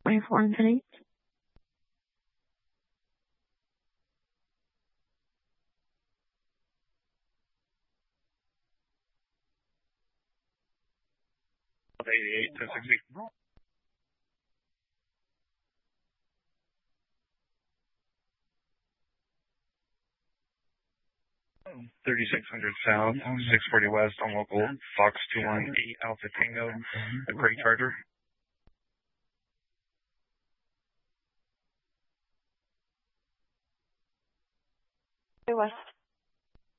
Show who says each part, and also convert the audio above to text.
Speaker 1: 24 Infinite.
Speaker 2: Of 88 to 60. 3600 South, 640 West on local, Fox 218 Alpha Tango, a Gray Charger.
Speaker 1: West.